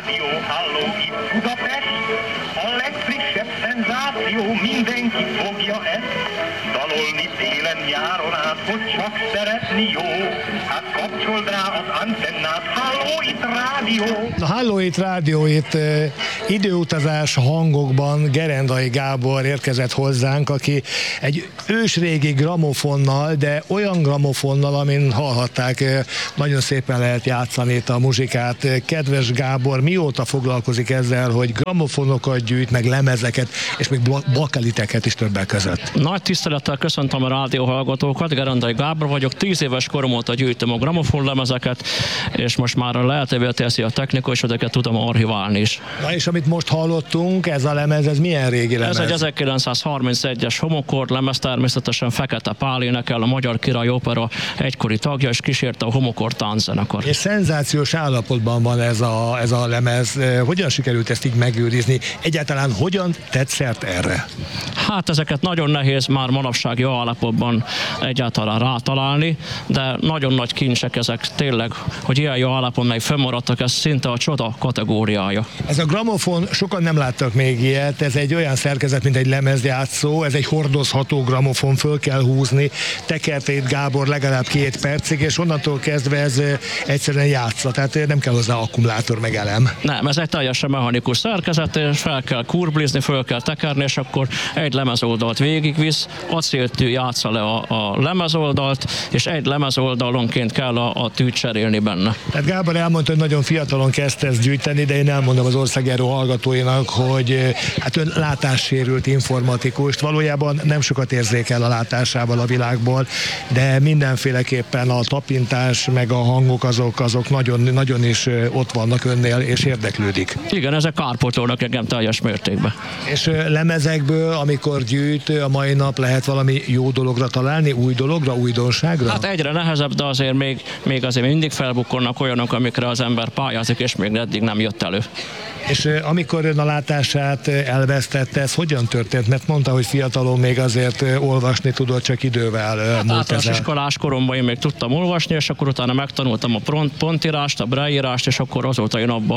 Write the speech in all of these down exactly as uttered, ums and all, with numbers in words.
rádió, halló itt Budapest, a legfrissebb szenzáció, mindenki fogja ezt, dalolni télen nyáron át, hogy csak szeretni jó, hát kapcsold rá az antennát, halló itt rádió. A Halló itt rádió, itt uh, időutazás hangokban Gerendai Gábor érkezett hozzánk, aki egy ősrégi gramofonnal, de olyan gramofonnal, amin hallhatták, uh, nagyon szépen lehet játszani itt a muzsikát. Kedves Gábor, mióta foglalkozik ezzel, hogy gramofonokat gyűjt, meg lemezeket, és még bakeliteket is többek között? Nagy tisztelettel köszöntöm a rádióhallgatókat, Gerendai Gábor vagyok, tíz éves korom óta gyűjtöm a gramofonlemezeket, és most már lehetővé teszi a technika, és ezeket tudom archiválni is. Na és amit most hallottunk, ez a lemez, ez milyen régi lemez? Ez egy ezerkilencszázharmincegyes homokord lemez, természetesen Fekete Pál énekel, a Magyar Király Opera egykori tagja, és kísérte a homokord tánczenekar. És szenzációs állapotban van ez a, ez a lemez. Hogyan sikerült ezt így megőrizni? Egyáltalán hogyan tett szert erre? Hát ezeket nagyon nehéz már manapság jó állapotban egyáltalán rátalálni, de nagyon nagy kincsek ezek tényleg, hogy ilyen jó állapotban meg fennmaradtak, ez szinte a csoda kategóriája. Ez a gramofon, sokan nem láttak még ilyet, ez egy olyan szerkezet, mint egy lemezjátszó, ez egy hordozható gramofon, föl kell húzni, tekertét Gábor legalább két percig, és onnantól kezdve ez egyszerűen játsza, tehát nem kell hozzá akkumulátor meg elem. Nem, ez egy teljesen mechanikus szerkezet, és fel kell kurblizni, föl kell tekerni, és akkor egy lemezoldalt végigvisz, acéltű játsza le a, a lemezoldalt, és egy lemezoldalonként kell a, a tűt cserélni benne. Tehát Gábor elmondta, hogy nagyon fiatalon kezdte ezt gyűjteni, de én elmondom az országjáró hallgatóinak, hogy hát ön látássérült informatikust, valójában nem sokat érzékel a látásával a világból, de mindenféleképpen a tapintás meg a hangok azok, azok nagyon, nagyon is ott vannak önnél, és érdeklődik. Igen, ezek kárpótolnak engem teljes mértékben. És lemezekből, amikor gyűjt, a mai nap lehet valami jó dologra találni, új dologra, újdonságra? Hát egyre nehezebb, de azért még, még azért mindig felbukkolnak olyanok, amikre az ember pályázik, és még eddig nem jött elő. És amikor ön a látását elvesztette, ez hogyan történt? Mert mondta, hogy fiatalon még azért olvasni tudott, csak idővel hát múlt általános iskolás koromban én még tudtam olvasni, és akkor utána megtanultam a pont, pontírást, a brailleírást, és akkor azóta én abba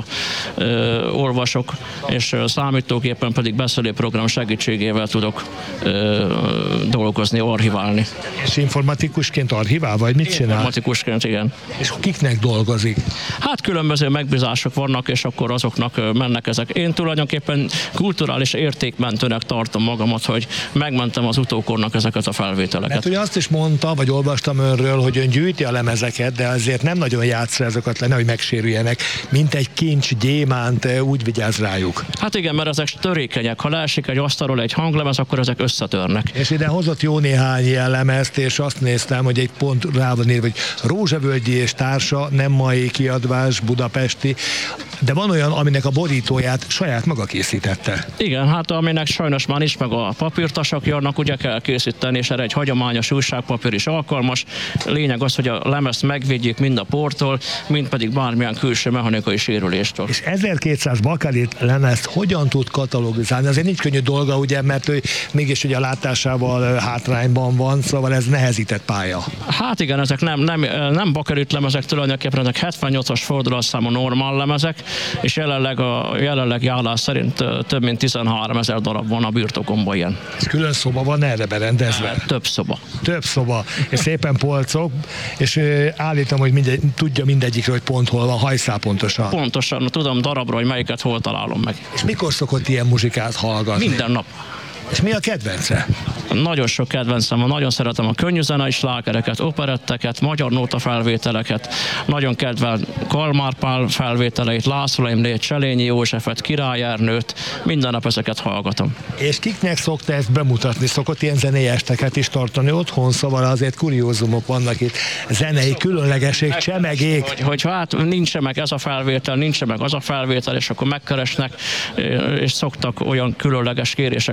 ö, olvasok, és számítógépen pedig beszélőprogram segítségével tudok ö, dolgozni, archiválni. És informatikusként archivál, vagy mit csinál? Informatikusként, igen. És kiknek dolgozik? Hát különböző megbízások vannak, és akkor azoknak mennek ezek. Én tulajdonképpen kulturális értékmentőnek tartom magamat, hogy megmentem az utókornak ezeket a felvételeket. Mert ugye azt is mondta, vagy olvastam önről, hogy ön gyűjti a lemezeket, de azért nem nagyon játsza ezeket le, hogy megsérüljenek, mint egy kincs, gyémánt, úgy vigyáz rájuk. Hát igen, mert ezek törékenyek. Ha leesik egy asztalról egy hanglemez, akkor ezek összetörnek. És ide hozott jó néhány ilyen lemezt, és azt néztem, hogy egy pont rá van írva, hogy Rózsavölgyi és társa, nem mai kiadvás, budapesti, de van olyan, aminek a borítóját saját maga készítette. Igen, hát aminek sajnos már nincs meg a papírtasakja, annak ugye kell készíteni, és erre egy hagyományos újságpapír is alkalmas. Lényeg az, hogy a lemezt megvédjük mind a portól, mind pedig bármilyen külső mechanikai sérüléstől. És ezerkétszáz bakelit lemezt hogyan tud katalogizálni? Azért nincs könnyű dolga, ugye, mert ő mégis ugye a látásával hátrányban van, szóval ez nehezített pálya. Hát igen, ezek nem, nem, nem bakelit lemezek, tulajdonképpen ezek hetvennyolcas fordulatszámú normál lemezek, és jelenleg a jelenlegi állás szerint több mint tizenhárom ezer darab van a birtokomban ilyen. És külön szoba van erre berendezve? Több szoba. Több szoba, és szépen polcok, és állítom, hogy mindegy, tudja mindegyikről, hogy pont hol van, hajszál pontosan. Pontosan, tudom darabra, hogy melyiket hol találom meg. És mikor szokott ilyen muzsikát hallgatni? Minden nap. És mi a kedvence? Nagyon sok kedvencem van, nagyon szeretem a könnyűzenei slágereket, operetteket, magyar nóta felvételeket, nagyon kedvel Kalmár Pál felvételeit, László Imrét, Cselényi Józsefet, Király Ernőt, minden nap ezeket hallgatom. És kiknek szokta ezt bemutatni? Szokott ilyen zenei esteket is tartani otthon, szóval azért kuriózumok vannak itt, zenei különlegesség, csemegék. Hogy, hogy hát nincs meg ez a felvétel, nincs meg az a felvétel, és akkor megkeresnek, és szoktak olyan különleges kéréseket is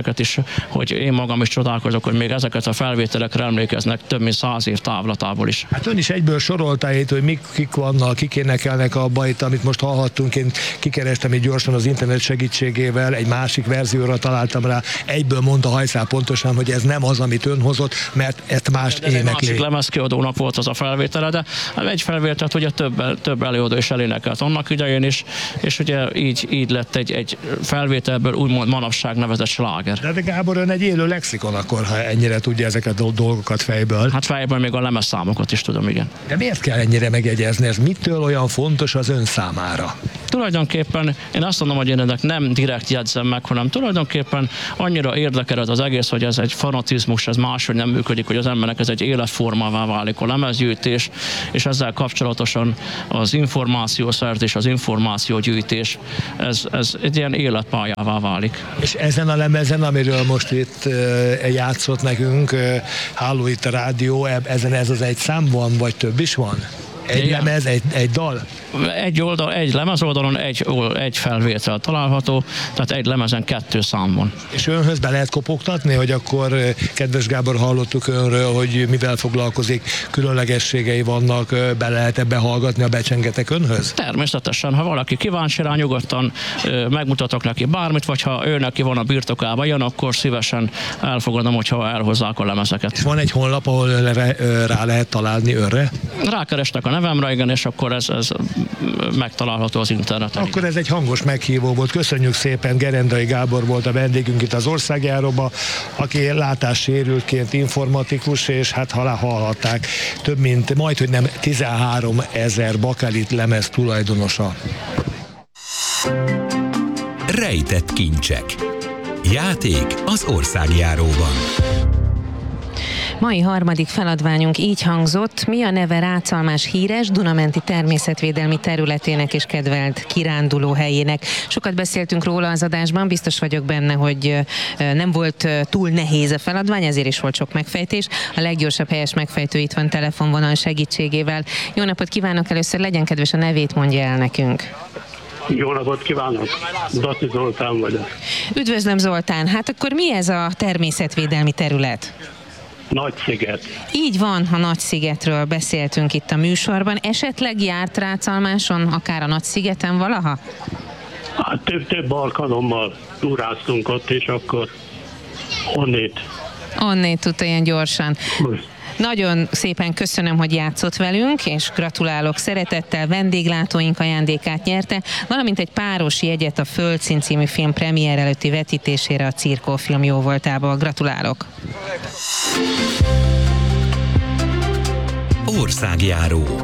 hogy én magam is csodálkozok, hogy még ezeket a felvételekre emlékeznek több mint száz év távlatából is. Hát ön is egyből sorolta itt, hogy mik, kik vannak, kik énekelnek abba itt, amit most hallhattunk. Én kikerestem így gyorsan az internet segítségével, egy másik verzióra találtam rá, egyből mondta Hajszál pontosan, hogy ez nem az, amit ön hozott, mert ezt más énekli. Másik lemezkiadónak volt az a felvétele, de egy felvételt ugye több, több előadó is elénekelt annak idején is, és ugye így, így lett egy, egy felvételből úgymond manapság nevezett sláger. De, de Gábor, ön egy élő lexikon akkor, ha ennyire tudja ezeket a dolgokat fejből. Hát fejből még a lemezszámokat is tudom, igen. De miért kell ennyire megjegyezni? Ez mitől olyan fontos az ön számára? Tulajdonképpen én azt mondom, hogy én ennek nem direkt jegyzem meg, hanem tulajdonképpen annyira érdekel ez az egész, hogy ez egy fanatizmus, ez máshogy nem működik, hogy az embernek ez egy életformává válik a lemezgyűjtés, és ezzel kapcsolatosan az információszerzés, az információgyűjtés, ez, ez egy ilyen életpályává válik. És ezen a lemezen, amiről most itt e, játszott nekünk, e, háló itt a rádió, e, ezen ez az egy szám van, vagy több is van? Egy Igen. lemez, egy, egy dal? Egy, oldal, egy lemez oldalon egy, egy felvétel található, tehát egy lemezen kettő szám van. És önhöz be lehet kopogtatni, hogy akkor, kedves Gábor, hallottuk önről, hogy mivel foglalkozik, különlegességei vannak, be lehet ebbe hallgatni, a becsengetek önhöz? Természetesen, ha valaki kíváncsi rá, nyugodtan megmutatok neki bármit, vagy ha ő neki van a birtokában, jön, akkor szívesen elfogadom, hogyha elhozzák a lemezeket. És van egy honlap, ahol rá, rá lehet találni önre? Rákerestek a nevemre, igen, és akkor ez, ez megtalálható az interneten. Akkor ez egy hangos meghívó volt. Köszönjük szépen, Gerendai Gábor volt a vendégünk itt az Országjáróba, aki látássérültként informatikus, és hát ha hallhatták, több mint majdhogy nem tizenhárom ezer bakelit lemez tulajdonosa. Rejtett kincsek. Játék az Országjáróban. Mai harmadik feladványunk így hangzott: mi a neve Ráczalmás híres Dunamenti természetvédelmi területének és kedvelt kiránduló helyének? Sokat beszéltünk róla az adásban, biztos vagyok benne, hogy nem volt túl nehéz a feladvány, ezért is volt sok megfejtés. A leggyorsabb helyes megfejtő itt van telefonvonal segítségével. Jó napot kívánok, először legyen kedves, a nevét mondja el nekünk. Jó napot kívánok! Daci Zoltán vagyok. Üdvözlöm, Zoltán! Hát akkor mi ez a természetvédelmi terület? Nagysziget. Így van, a Nagyszigetről beszéltünk itt a műsorban. Esetleg járt Ráczalmáson, akár a Nagyszigeten valaha? Hát több-több alkalommal túráztunk ott, és akkor onnét. Onnét tudta ilyen gyorsan. Nagyon szépen köszönöm, hogy játszott velünk, és gratulálok szeretettel, vendéglátóink ajándékát nyerte, valamint egy páros jegyet a Földszín című film premier előtti vetítésére a Cirkó film jóvoltából. Gratulálok! Országjáró.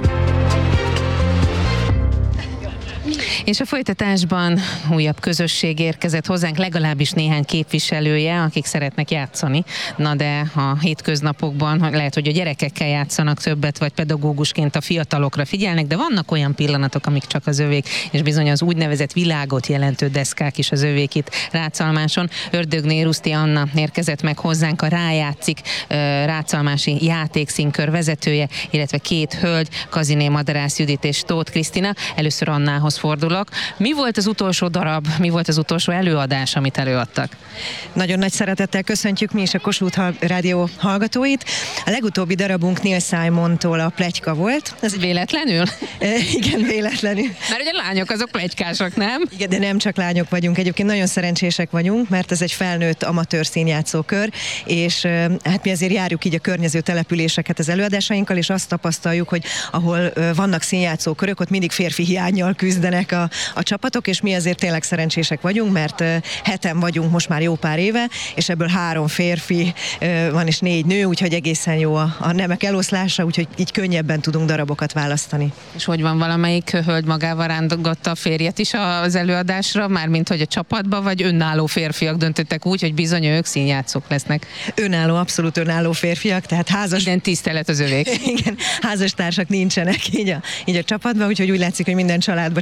És a folytatásban újabb közösség érkezett hozzánk, legalábbis néhány képviselője, akik szeretnek játszani. Na de a hétköznapokban lehet, hogy a gyerekekkel játszanak többet, vagy pedagógusként a fiatalokra figyelnek, de vannak olyan pillanatok, amik csak az övék, és bizony az úgynevezett világot jelentő deszkák is az övék itt Ráczalmáson. Ördögné Ruszti Anna érkezett meg hozzánk, a Rájátszik ráczalmási játékszínkör vezetője, illetve két hölgy, Kaziné Madarász Judit és Tóth Krisztina. Először Annához fordulok. Mi volt az utolsó darab, mi volt az utolsó előadás, amit előadtak? Nagyon nagy szeretettel köszöntjük mi is a Kossuth Rádió hallgatóit. A legutóbbi darabunk Neil Simontól a Pletyka volt. Ez véletlenül? E, igen, véletlenül. Mert ugye a lányok azok pletykások, nem? Igen, de nem csak lányok vagyunk. Egyébként nagyon szerencsések vagyunk, mert ez egy felnőtt amatőr színjátszókör, és hát mi azért járjuk így a környező településeket az előadásainkkal, és azt tapasztaljuk, hogy ahol vannak színjátszókörök, ott mindig férfi hiánnyal küzdenek a, a csapatok, és mi azért tényleg szerencsések vagyunk, mert heten vagyunk most már jó pár éve, és ebből három férfi van és négy nő, úgyhogy egészen jó a, a nemek eloszlása, úgyhogy így könnyebben tudunk darabokat választani. És hogy van, valamelyik hölgy magával rándogatta a férjet is az előadásra, mármint hogy a csapatba, vagy önálló férfiak döntöttek úgy, hogy bizony ők színjátszók lesznek? Önálló, abszolút önálló férfiak, tehát házas... Minden tisztelet az övék. Igen, házastársak nincsenek így a, így a csapatban, úgyhogy úgy látszik, hogy minden családban csak egy ilyen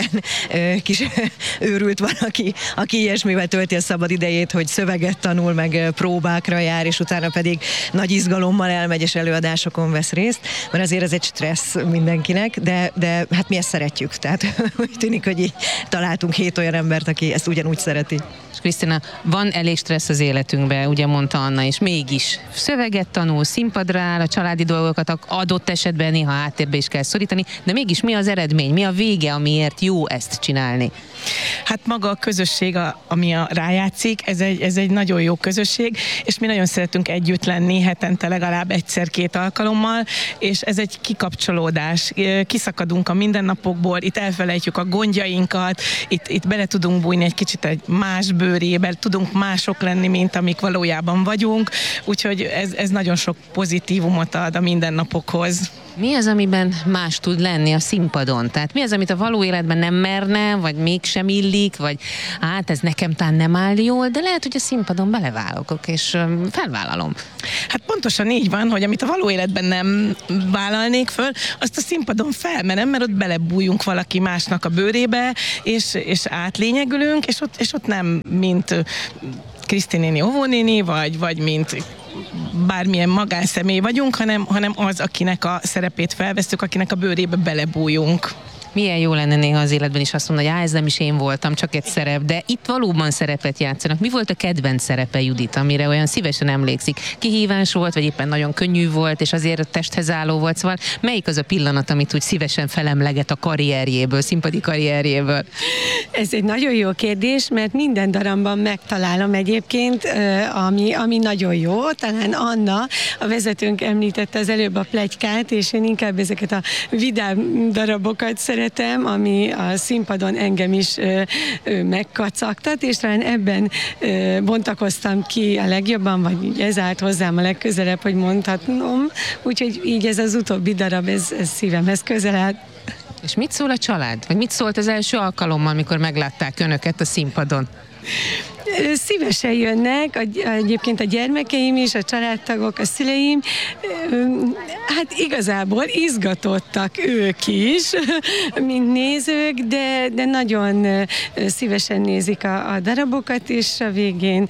ilyen ö, kis őrült van, aki, aki ilyesmivel tölti a szabad idejét, hogy szöveget tanul, meg próbákra jár, és utána pedig nagy izgalommal elmegy, és előadásokon vesz részt, mert azért ez egy stressz mindenkinek, de, de hát mi ezt szeretjük, tehát úgy tűnik, hogy így találtunk hét olyan embert, aki ezt ugyanúgy szereti. És Krisztina, van elég stressz az életünkben, ugye mondta Anna, és mégis szöveget tanul, színpadra áll, a családi dolgokat adott esetben néha háttérbe is kell szorítani, de mégis mi az eredmény, mi a vége, amiért jó ezt csinálni? Hát maga a közösség, a, ami a rájátszik, ez egy, ez egy nagyon jó közösség, és mi nagyon szeretünk együtt lenni hetente legalább egyszer-két alkalommal, és ez egy kikapcsolódás. Kiszakadunk a mindennapokból, itt elfelejtjük a gondjainkat, itt, itt bele tudunk bújni egy kicsit egy más bőrébe, tudunk mások lenni, mint amik valójában vagyunk, úgyhogy ez, ez nagyon sok pozitívumot ad a mindennapokhoz. Mi az, amiben más tud lenni a színpadon? Tehát mi az, amit a való életben nem merne, vagy mégsem illik, vagy hát ez nekem talán nem áll jól, de lehet, hogy a színpadon belevállalok, és felvállalom. Hát pontosan így van, hogy amit a való életben nem vállalnék föl, azt a színpadon felmenem, mert ott belebújunk valaki másnak a bőrébe, és, és átlényegülünk, és ott, és ott nem mint Kriszti néni, óvónéni, vagy, vagy mint bármilyen magánszemély vagyunk, hanem, hanem az, akinek a szerepét felveszünk, akinek a bőrébe belebújunk. Milyen jó lenne néha az életben is azt mondani, hogy á, ez nem is én voltam, csak egy szerep, de itt valóban szerepet játszanak. Mi volt a kedvenc szerepe, Judit, amire olyan szívesen emlékszik? Kihívás volt, vagy éppen nagyon könnyű volt, és azért a testhez álló volt, szóval melyik az a pillanat, amit úgy szívesen felemleget a karrierjéből, színpadi karrierjéből? Ez egy nagyon jó kérdés, mert minden darabban megtalálom egyébként, ami, ami nagyon jó. Talán Anna, a vezetőnk említette az előbb a pletykát, és én inkább ezeket a vidám darabokat szeretem, ami a színpadon engem is ö, ö, megkacagtat, és talán ebben ö, bontakoztam ki a legjobban, vagy ez állt hozzám a legközelebb, hogy mondhatnom. Úgyhogy így ez az utóbbi darab, ez, ez szívemhez közel áll. És mit szól a család? Vagy mit szólt az első alkalommal, amikor meglátták önöket a színpadon? Szívesen jönnek, egyébként a gyermekeim is, a családtagok, a szüleim, hát igazából izgatottak ők is, mint nézők, de, de nagyon szívesen nézik a, a darabokat, és a végén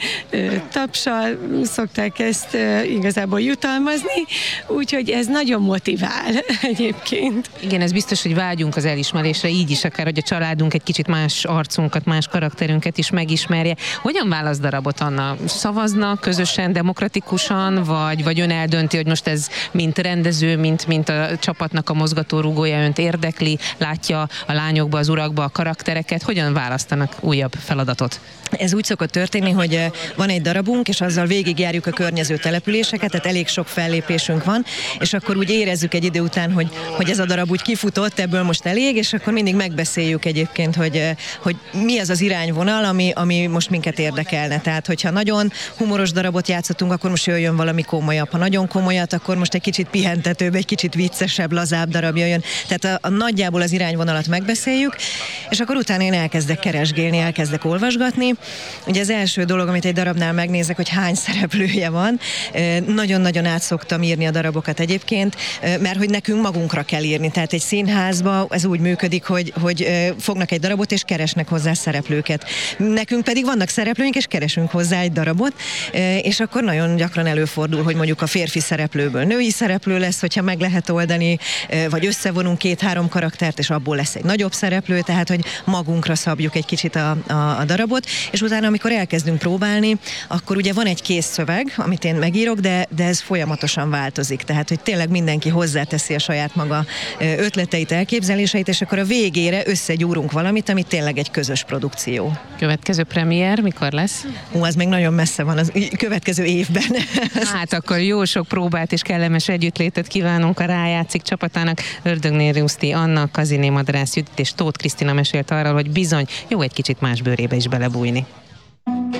tapsal szokták ezt igazából jutalmazni, úgyhogy ez nagyon motivál egyébként. Igen, ez biztos, hogy vágyunk az elismerésre, így is akár, hogy a családunk egy kicsit más arcunkat, más karakterünket is megismerje. Hogyan választ darabot, Anna? Szavaznak közösen, demokratikusan, vagy, vagy ön eldönti, hogy most ez mint rendező, mint, mint a csapatnak a mozgatórugója önt érdekli, látja a lányokba, az urakba a karaktereket? Hogyan választanak újabb feladatot? Ez úgy szokott történni, hogy van egy darabunk, és azzal végigjárjuk a környező településeket, tehát elég sok fellépésünk van, és akkor úgy érezzük egy idő után, hogy, hogy ez a darab úgy kifutott, ebből most elég, és akkor mindig megbeszéljük egyébként, hogy, hogy mi az az irányvonal, ami, ami most minket érdekelne. Tehát, hogyha nagyon humoros darabot játszottunk, akkor most jöjjön valami komolyabb. Ha nagyon komolyat, akkor most egy kicsit pihentetőbb, egy kicsit viccesebb, lazább darab jöjjön. Tehát a, a nagyjából az irányvonalat megbeszéljük, és akkor utána én elkezdek keresgélni, elkezdek olvasgatni. Ugye az első dolog, amit egy darabnál megnézek, hogy hány szereplője van. Nagyon-nagyon át szoktam írni a darabokat egyébként, mert hogy nekünk magunkra kell írni. Tehát egy színházba ez úgy működik, hogy, hogy fognak egy darabot, és keresnek hozzá szereplőket. Nekünk pedig vannak szereplőink, és keresünk hozzá egy darabot, és akkor nagyon gyakran előfordul, hogy mondjuk a férfi szereplőből női szereplő lesz, hogyha meg lehet oldani, vagy összevonunk két-három karaktert, és abból lesz egy nagyobb szereplő, tehát hogy magunkra szabjuk egy kicsit a, a, a darabot, és utána, amikor elkezdünk próbálni, akkor ugye van egy kész szöveg, amit én megírok, de, de ez folyamatosan változik, tehát hogy tényleg mindenki hozzáteszi a saját maga ötleteit, elképzeléseit, és akkor a végére összegyúrunk valamit, ami tényleg egy közös produkció. Következő premier mikor lesz? Hú, az még nagyon messze van, az következő évben. Hát akkor jó sok próbát és kellemes együttlétet kívánunk a Rájátszik csapatának. Ördögné Ruszti Anna, Kaziné Madarász Judit és Tóth Krisztina mesélt arról, hogy bizony jó egy kicsit más bőrébe is belebújni.